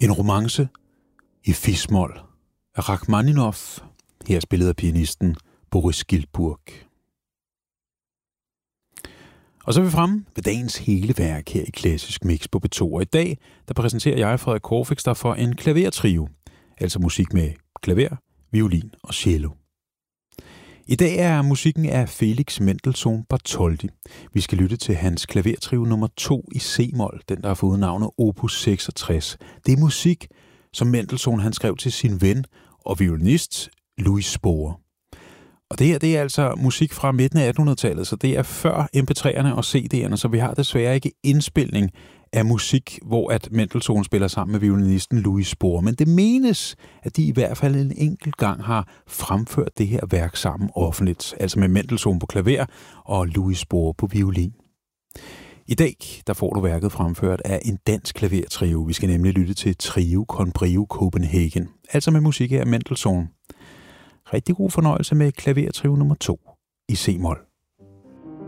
En romance i fis-mol af Rachmaninoff, her spillet af pianisten Boris Giltburg. Og så er vi fremme ved dagens hele værk her i Klassisk Mix på P2. Og i dag, der præsenterer jeg, Frederik Corfix, der for en klavertrio, altså musik med klaver, violin og cello. I dag er musikken af Felix Mendelssohn Bartholdy. Vi skal lytte til hans klavertrio nummer 2 i C-mol, den der har fået navnet Opus 66. Det er musik, som Mendelssohn han skrev til sin ven og violinist Louis Spohr. Og det her, det er altså musik fra midten af 1800-tallet, så det er før MP3'erne og CD'erne, så vi har desværre ikke indspilning af musik, hvor at Mendelssohn spiller sammen med violinisten Louis Spohr. Men det menes, at de i hvert fald en enkelt gang har fremført det her værk sammen offentligt, altså med Mendelssohn på klaver og Louis Spohr på violin. I dag, der får du værket fremført af en dansk klavertrio. Vi skal nemlig lytte til Trio con Brio Copenhagen, altså med musik af Mendelssohn. Rigtig god fornøjelse med klavertrio nummer 2 i C-mol.